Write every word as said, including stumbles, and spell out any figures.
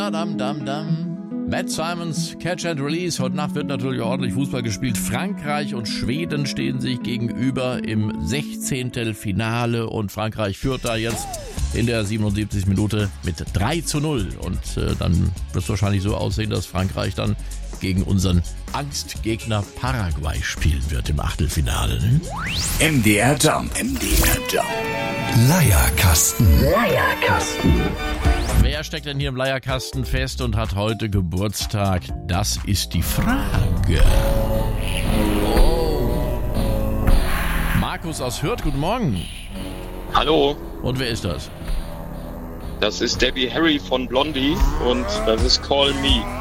Dam, dam, dam. Matt Simons, Catch and Release. Heute Nacht wird natürlich ordentlich Fußball gespielt. Frankreich und Schweden stehen sich gegenüber im Sechzehntelfinale und Frankreich führt da jetzt in der siebenundsiebzigsten Minute mit drei zu null. Und äh, dann wird es wahrscheinlich so aussehen, dass Frankreich dann gegen unseren Angstgegner Paraguay spielen wird im Achtelfinale. Ne? M D R Jump. M D R Jump. Leierkasten. Leierkasten. Wer steckt denn hier im Leierkasten fest und hat heute Geburtstag? Das ist die Frage. Oh. Markus aus Hürth, guten Morgen. Hallo. Und wer ist das? Das ist Debbie Harry von Blondie und das ist Call Me.